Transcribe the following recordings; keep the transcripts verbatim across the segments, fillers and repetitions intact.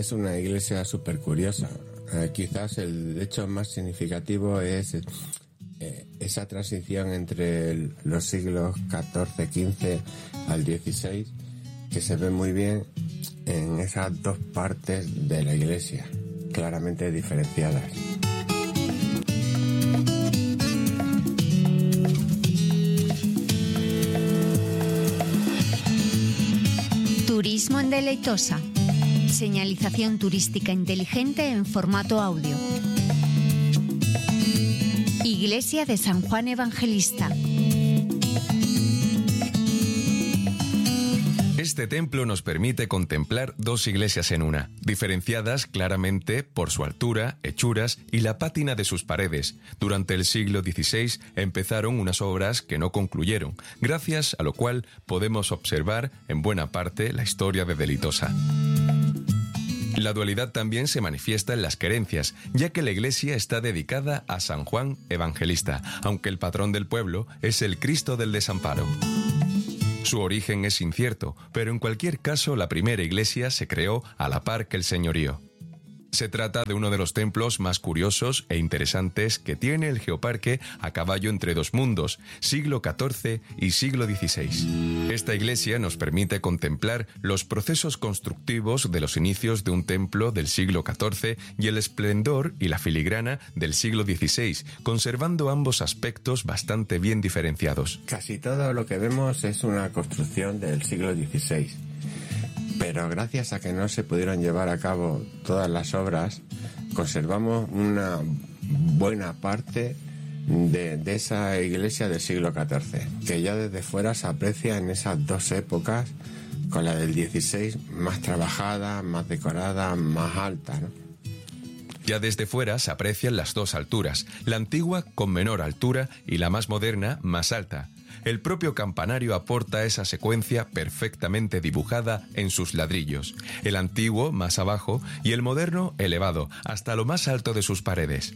es una iglesia súper curiosa. Eh, quizás el hecho más significativo es eh, esa transición entre el, los siglos catorce, quince al dieciséis, que se ve muy bien en esas dos partes de la iglesia, claramente diferenciadas. Turismo en Deleitosa. Señalización turística inteligente en formato audio. Iglesia de San Juan Evangelista. Este templo nos permite contemplar dos iglesias en una, diferenciadas claramente por su altura, hechuras y la pátina de sus paredes. Durante el siglo dieciséis empezaron unas obras que no concluyeron, gracias a lo cual podemos observar en buena parte la historia de Deleitosa. La dualidad también se manifiesta en las creencias, ya que la iglesia está dedicada a San Juan Evangelista, aunque el patrón del pueblo es el Cristo del Desamparo. Su origen es incierto, pero en cualquier caso la primera iglesia se creó a la par que el señorío. Se trata de uno de los templos más curiosos e interesantes que tiene el Geoparque a caballo entre dos mundos, siglo catorce y siglo dieciséis. Esta iglesia nos permite contemplar los procesos constructivos de los inicios de un templo del siglo catorce y el esplendor y la filigrana del siglo dieciséis, conservando ambos aspectos bastante bien diferenciados. Casi todo lo que vemos es una construcción del siglo dieciséis. Pero gracias a que no se pudieron llevar a cabo todas las obras, conservamos una buena parte de, de esa iglesia del siglo catorce, que ya desde fuera se aprecia en esas dos épocas, con la del dieciséis más trabajada, más decorada, más alta, ¿no? Ya desde fuera se aprecian las dos alturas, la antigua con menor altura y la más moderna más alta. El propio campanario aporta esa secuencia perfectamente dibujada en sus ladrillos, el antiguo más abajo y el moderno elevado hasta lo más alto de sus paredes.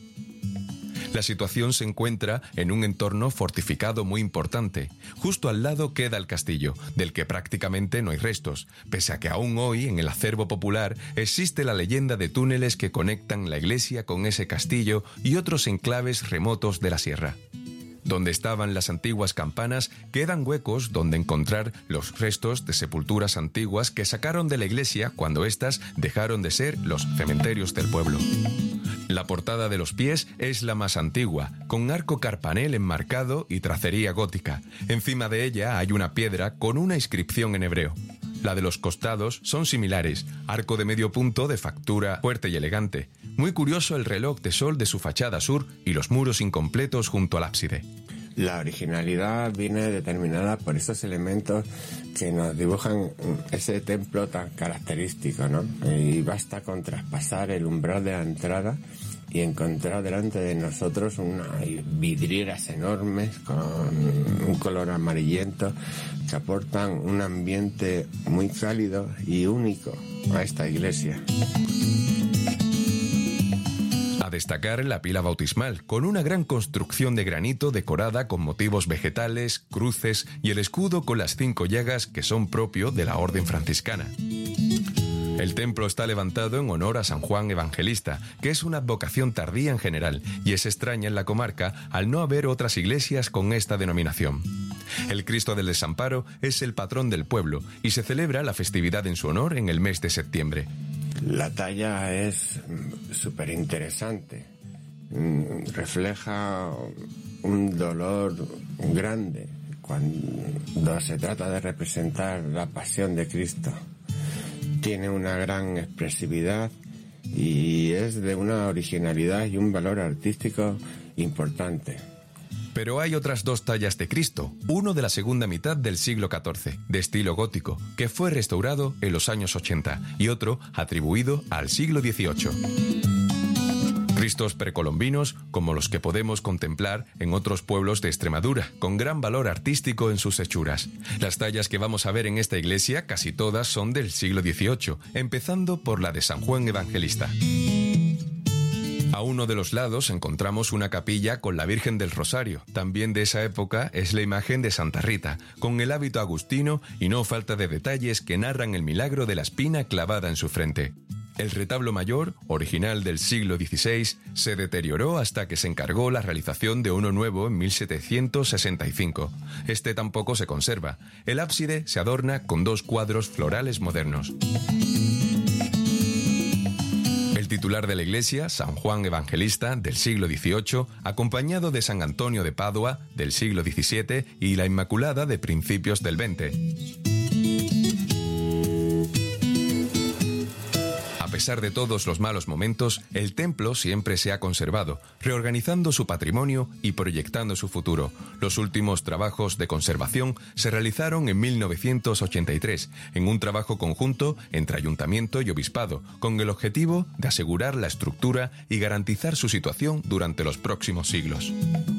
La situación se encuentra en un entorno fortificado muy importante. Justo al lado queda el castillo, del que prácticamente no hay restos, pese a que aún hoy en el acervo popular existe la leyenda de túneles que conectan la iglesia con ese castillo y otros enclaves remotos de la sierra. Donde estaban las antiguas campanas quedan huecos donde encontrar los restos de sepulturas antiguas que sacaron de la iglesia cuando éstas dejaron de ser los cementerios del pueblo. La portada de los pies es la más antigua, con arco carpanel enmarcado y tracería gótica. Encima de ella hay una piedra con una inscripción en hebreo. La de los costados son similares, arco de medio punto de factura fuerte y elegante. Muy curioso el reloj de sol de su fachada sur y los muros incompletos junto al ábside. La originalidad viene determinada por esos elementos que nos dibujan ese templo tan característico, ¿no? Y basta con traspasar el umbral de la entrada y encontrar delante de nosotros unas vidrieras enormes con un color amarillento que aportan un ambiente muy cálido y único a esta iglesia. A destacar la pila bautismal, con una gran construcción de granito decorada con motivos vegetales, cruces y el escudo con las cinco llagas que son propio de la orden franciscana. El templo está levantado en honor a San Juan Evangelista, que es una advocación tardía en general y es extraña en la comarca al no haber otras iglesias con esta denominación. El Cristo del Desamparo es el patrón del pueblo y se celebra la festividad en su honor en el mes de septiembre. La talla es súper interesante, refleja un dolor grande cuando se trata de representar la pasión de Cristo. Tiene una gran expresividad y es de una originalidad y un valor artístico importante. Pero hay otras dos tallas de Cristo, uno de la segunda mitad del siglo catorce, de estilo gótico, que fue restaurado en los años ochenta, y otro atribuido al siglo dieciocho. Cristos precolombinos como los que podemos contemplar en otros pueblos de Extremadura, con gran valor artístico en sus hechuras. Las tallas que vamos a ver en esta iglesia casi todas son del siglo dieciocho, empezando por la de San Juan Evangelista. A uno de los lados encontramos una capilla con la Virgen del Rosario. También de esa época es la imagen de Santa Rita, con el hábito agustino y no falta de detalles que narran el milagro de la espina clavada en su frente. El retablo mayor, original del siglo dieciséis, se deterioró hasta que se encargó la realización de uno nuevo en mil setecientos sesenta y cinco. Este tampoco se conserva. El ábside se adorna con dos cuadros florales modernos. El titular de la iglesia, San Juan Evangelista, del siglo dieciocho, acompañado de San Antonio de Padua, del siglo diecisiete, y la Inmaculada, de principios del veinte. A pesar de todos los malos momentos, el templo siempre se ha conservado, reorganizando su patrimonio y proyectando su futuro. Los últimos trabajos de conservación se realizaron en mil novecientos ochenta y tres, en un trabajo conjunto entre ayuntamiento y obispado, con el objetivo de asegurar la estructura y garantizar su situación durante los próximos siglos.